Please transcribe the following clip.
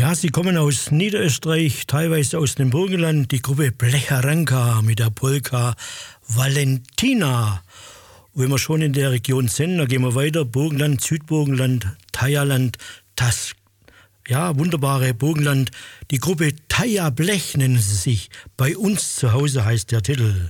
Ja, sie kommen aus Niederösterreich, teilweise aus dem Burgenland, die Gruppe Blecharanka mit der Polka Valentina. Und wenn wir schon in der Region sind, dann gehen wir weiter, Burgenland, Südburgenland, Thayaland, das wunderbare Burgenland. Die Gruppe Thaya Blech nennen sie sich. Bei uns zu Hause heißt der Titel.